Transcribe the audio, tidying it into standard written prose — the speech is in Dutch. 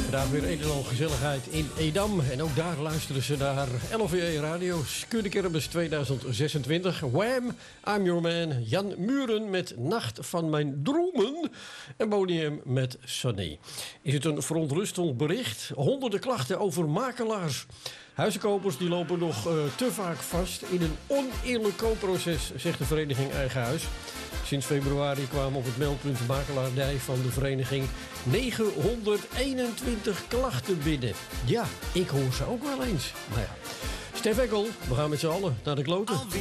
Vandaag weer een en al gezelligheid in Edam. En ook daar luisteren ze naar LVE Radio. Skuddekermis 2026. Wham! I'm Your Man. Jan Muren met Nacht van Mijn Dromen. En Bonium met Sunny. Is het een verontrustend bericht? Honderden klachten over makelaars. Huizenkopers die lopen nog te vaak vast in een oneerlijk koopproces, zegt de vereniging Eigen Huis. Sinds februari kwamen op het meldpunt makelaardij van de vereniging 921 klachten binnen. Ja, ik hoor ze ook wel eens. Nou ja, Stef Ekkel, we gaan met z'n allen naar de kloten.